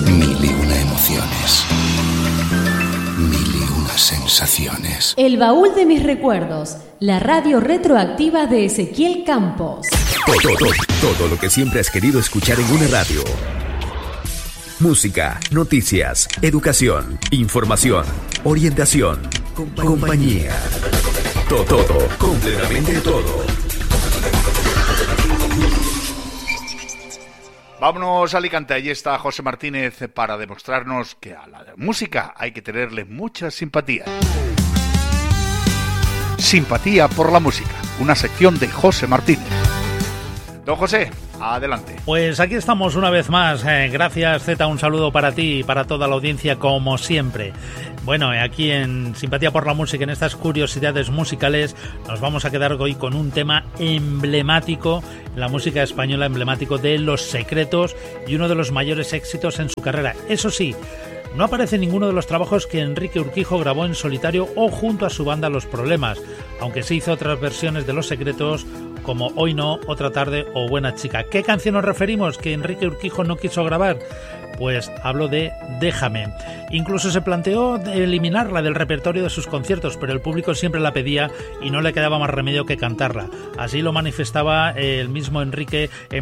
Mil y una emociones. Mil y una sensaciones. El baúl de mis recuerdos. La radio retroactiva de Ezequiel Campos. Todo lo que siempre has querido escuchar en una radio. Música, noticias, educación, información, orientación, compañía. Todo, completamente todo. Vámonos a Alicante, allí está José Martínez para demostrarnos que a la música hay que tenerle mucha simpatía. Simpatía por la música, una sección de José Martínez. Don José, adelante. Pues aquí estamos una vez más. Gracias, Zeta, un saludo para ti y para toda la audiencia, como siempre. Bueno, aquí en Simpatía por la Música, en estas curiosidades musicales, nos vamos a quedar hoy con un tema emblemático, la música española, emblemático de Los Secretos y uno de los mayores éxitos en su carrera. Eso sí, no aparece en ninguno de los trabajos que Enrique Urquijo grabó en solitario o junto a su banda Los Problemas, aunque sí hizo otras versiones de Los Secretos, como Hoy No, Otra Tarde o Buena Chica. ¿Qué canción nos referimos que Enrique Urquijo no quiso grabar? Pues hablo de Déjame. Incluso se planteó eliminarla del repertorio de sus conciertos, pero el público siempre la pedía y no le quedaba más remedio que cantarla. Así lo manifestaba el mismo Enrique en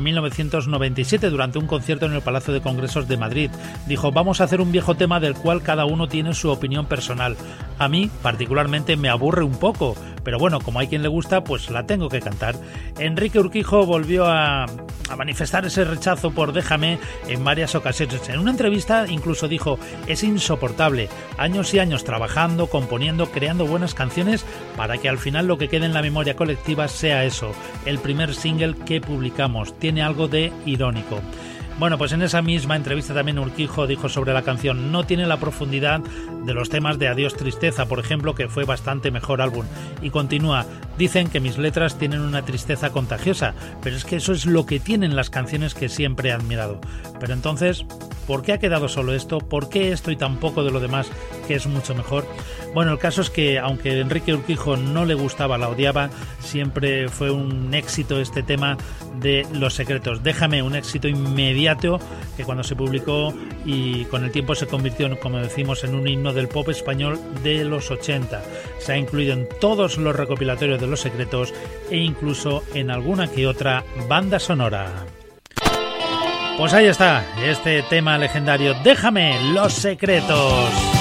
1997 durante un concierto en el Palacio de Congresos de Madrid. Dijo: vamos a hacer un viejo tema del cual cada uno tiene su opinión personal. A mí particularmente me aburre un poco, pero bueno, como hay quien le gusta, pues la tengo que cantar. Enrique Urquijo volvió a manifestar ese rechazo por Déjame en varias ocasiones. En una entrevista incluso dijo: es insoportable, años y años trabajando, componiendo, creando buenas canciones para que al final lo que quede en la memoria colectiva sea eso, el primer single que publicamos. Tiene algo de irónico. Bueno, pues en esa misma entrevista también Urquijo dijo sobre la canción: no tiene la profundidad de los temas de Adiós Tristeza, por ejemplo, que fue bastante mejor álbum. Y continúa: dicen que mis letras tienen una tristeza contagiosa, pero es que eso es lo que tienen las canciones que siempre he admirado. Pero entonces, ¿por qué ha quedado solo esto? ¿Por qué esto y tan poco de lo demás, que es mucho mejor? Bueno, el caso es que, aunque Enrique Urquijo no le gustaba, la odiaba, siempre fue un éxito este tema de Los Secretos. Déjame, un éxito inmediato que cuando se publicó y con el tiempo se convirtió, como decimos, en un himno del pop español de los 80. Se ha incluido en todos los recopilatorios de Los Secretos e incluso en alguna que otra banda sonora. Pues ahí está, este tema legendario, Déjame, Los Secretos.